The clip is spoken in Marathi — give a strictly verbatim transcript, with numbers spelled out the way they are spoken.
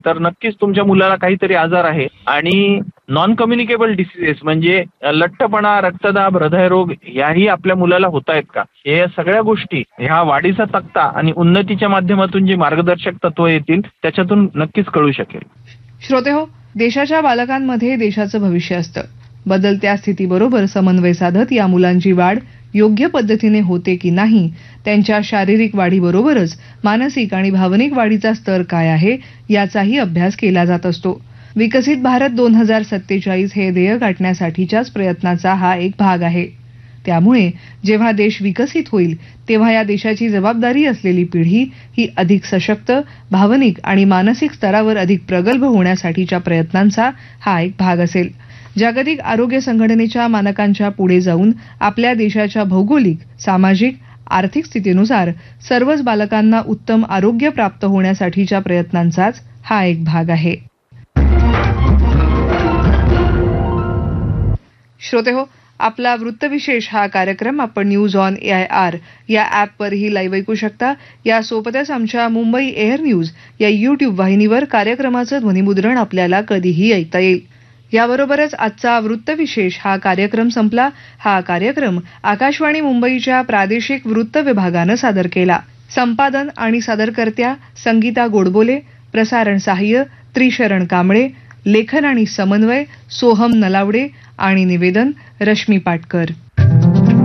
तर नक्कीच तुमच्या मुलाला काहीतरी आजार आहे. आणि नॉन कम्युनिकेबल डिसीजेस म्हणजे लठ्ठपणा, रक्तदाब, हृदयरोग याही आपल्या मुलाला होत आहेत का, हे सगळ्या गोष्टी ह्या वाढीचा तक्ता आणि उन्नतीच्या माध्यमातून जी मार्गदर्शक तत्व येतील त्याच्यातून नक्कीच कळू शकेल. श्रोतेहो, देशाच्या बालकांमध्ये देशाचं भविष्य असतं. बदलत्या स्थितीबरोबर समन्वय साधत या मुलांची वाढ योग्य पद्धतीने होते की नाही, त्यांच्या शारीरिक वाढीबरोबरच मानसिक आणि भावनिक वाढीचा स्तर काय आहे याचाही अभ्यास केला जात असतो. विकसित भारत दोन हजार सत्तेचाळीस हे ध्येय गाठण्यासाठीच्याच प्रयत्नाचा हा एक भाग आहे. त्यामुळे जेव्हा देश विकसित होईल तेव्हा या देशाची जबाबदारी असलेली पिढी ही अधिक सशक्त, भावनिक आणि मानसिक स्तरावर अधिक प्रगल्भ होण्यासाठीच्या प्रयत्नांचा हा एक भाग असेल. जागतिक आरोग्य संघटनेच्या मानकांच्या पुढे जाऊन आपल्या देशाच्या भौगोलिक, सामाजिक, आर्थिक स्थितीनुसार सर्वच बालकांना उत्तम आरोग्य प्राप्त होण्यासाठीच्या प्रयत्नांचाच हा एक भाग आहे. श्रोतेहो, आपला वृत्तविशेष हा कार्यक्रम आपण news on A I R या ॲपवरही लाईव्ह ऐकू शकता. यासोबतच आमच्या मुंबई एअर न्यूज या यूट्यूब वाहिनीवर कार्यक्रमाचं ध्वनिमुद्रण आपल्याला कधीही ऐकता येईल. याबरोबरच आजचा वृत्तविशेष हा कार्यक्रम संपला. हा कार्यक्रम आकाशवाणी मुंबईच्या प्रादेशिक वृत्त विभागानं सादर केला. संपादन आणि सादरकर्त्या संगीता गोडबोले, प्रसारण सहाय्य त्रिशरण कांबळे, लेखन आणि समन्वय सोहम नलावडे आणि निवेदन रश्मी पाटकर.